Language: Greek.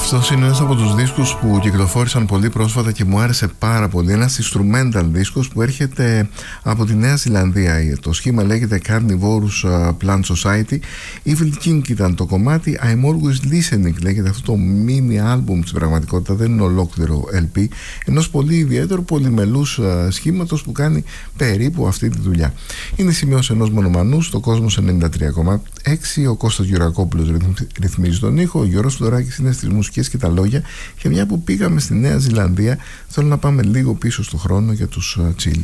Αυτός είναι ένας από τους δίσκους που κυκλοφόρησαν πολύ πρόσφατα και μου άρεσε πάρα πολύ. Ένας instrumental δίσκος που έρχεται από τη Νέα Ζηλανδία. Το σχήμα λέγεται Carnivorous Plant Society. Evil King ήταν το κομμάτι. I'm Always Listening λέγεται αυτό το mini album. Στην πραγματικότητα δεν είναι ολόκληρο LP, ενός πολύ ιδιαίτερου πολυμελούς σχήματος που κάνει περίπου αυτή τη δουλειά. Είναι σημείωση ενός μονομανού στο Κόσμος 93,6. Ο Κώστας Γιουρακόπουλος ρυθμίζει τον ήχο. Ο Γιώργος Φλωράκης είναι στις μουσικές και τα λόγια. Και μια που πήγαμε στη Νέα Ζηλανδία, θέλω να πάμε λίγο πίσω στο χρόνο για τους Chills.